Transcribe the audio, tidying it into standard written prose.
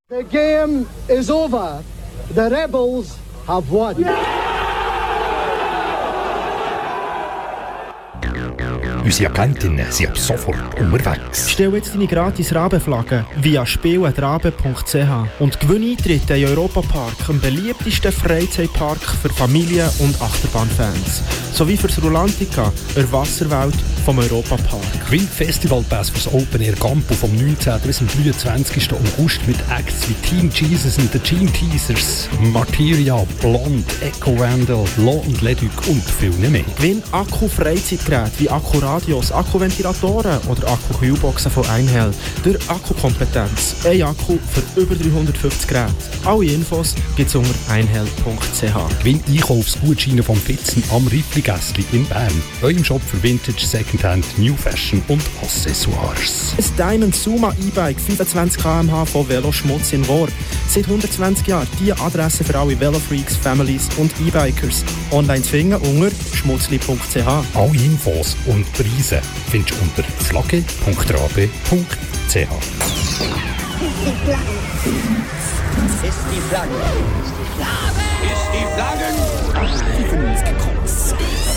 The game is over. The rebels have won. Unsere Agentinnen sind ab sofort unterwegs. Stell jetzt deine gratis Rabenflagge via spiel@rabe.ch und gewinne Eintritte in Europapark, dem beliebtesten Freizeitpark für Familien- und Achterbahnfans. Sowie für das Rulantica, der Wasserwelt vom Europapark. Gewinn Festivalpass fürs Open Air Campo vom 19. bis zum 23. August mit Acts wie Team Jesus und The Gene Teasers, Materia, Blond, Echo Vandal, Law und Leduc und viel mehr. Gewinn Akku-Freizeitgeräte wie Akkuradios, Akkuventilatoren oder Akku-Kühlboxen von Einhell. Durch Akkukompetenz. Ein Akku für über 350 Geräte. Alle Infos gibt es unter einhell.ch. Gewinn Einkaufsgutscheine vom Fitzen am Riffli-Gässli in Bern. Eurem Shop für Vintage, Secondhand, New Fashion und Accessoires. Ein Diamond Suma E-Bike 25 km/h von Velo Schmutz in Rohr. Seit 120 Jahren die Adresse für alle Velofreaks, Families und E-Bikers. Online zu finden unter schmutzli.ch. Alle Infos und Preise findest du unter flagge.rabe.ch. Ist die Flagge. Ist die Flagge.